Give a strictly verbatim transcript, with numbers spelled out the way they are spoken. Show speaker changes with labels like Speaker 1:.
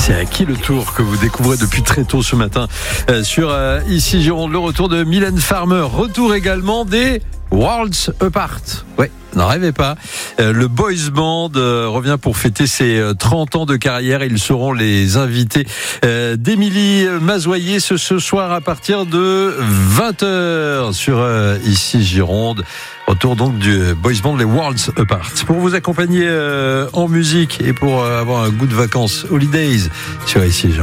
Speaker 1: Tiens, qui le tour que vous découvrez depuis très tôt ce matin euh, sur euh, Ici Gironde, le retour de Mylène Farmer, retour également des Worlds Apart. Ouais, n'en rêvez pas. Euh, le Boys Band euh, revient pour fêter ses euh, trente ans de carrière. Ils seront les invités euh, d'Émilie Mazoyer ce, ce soir à partir de vingt heures sur euh, Ici Gironde. Retour donc du Boys Band, les Worlds Apart. Pour vous accompagner euh, en musique et pour euh, avoir un goût de vacances, holidays sur Ici Gironde.